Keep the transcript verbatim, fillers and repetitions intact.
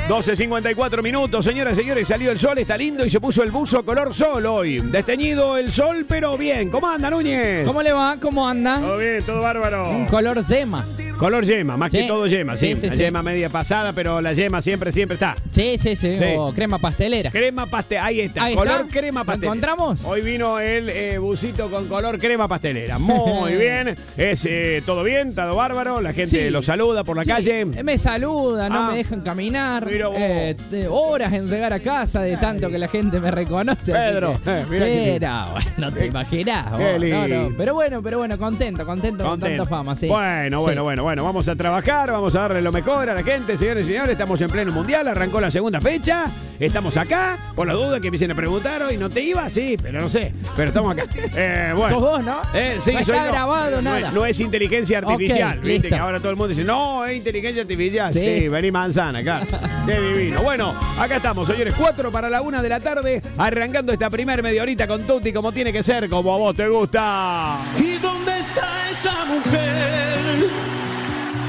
doce cincuenta y cuatro minutos, señoras y señores, salió el sol, está lindo y se puso el buzo color sol hoy. Desteñido el sol, pero bien. ¿Cómo anda, Núñez? ¿Cómo le va? ¿Cómo anda? Todo bien, todo bárbaro. Un color yema. Color yema, más Sí. que todo yema, sí. Sí, sí, la sí. yema media pasada, pero la yema siempre, siempre está. Sí, sí, sí, Sí. o crema pastelera. Crema pastelera, ahí está, Ahí color está. crema ¿Lo pastelera. encontramos? Hoy vino el eh, busito con color crema pastelera. Muy bien, es eh, todo bien, todo bárbaro, la gente Sí. lo saluda por la Sí, calle. me saludan, no Ah. me dejan caminar. Mira vos. Eh, de- horas en llegar a casa de tanto que la gente me reconoce. así Pedro, que- eh, mira sí, qué lindo. no, bueno, no te imaginás. Qué vos, no, lindo. no. Pero bueno, pero bueno, contento, contento, con Contento. tanta fama, sí. Bueno, Sí. bueno, bueno, bueno, vamos a trabajar, vamos a darle lo mejor a la gente, señores y señores, estamos en pleno mundial, arrancó la segunda fecha, estamos acá, por la duda que empiecen a preguntar hoy, ¿no te iba? Sí, pero no sé, pero estamos acá. Eh, bueno. Sos vos, ¿no? Eh, sí, No soy está yo. grabado no nada. Es, no es inteligencia artificial, Ok, viste, listo. que ahora todo el mundo dice, no, es inteligencia artificial. Sí, Sí. vení manzana acá. Qué divino. Bueno, acá estamos, señores, cuatro para la una de la tarde, arrancando esta primer media horita con Tuti como tiene que ser, como a vos te gusta. ¿Y dónde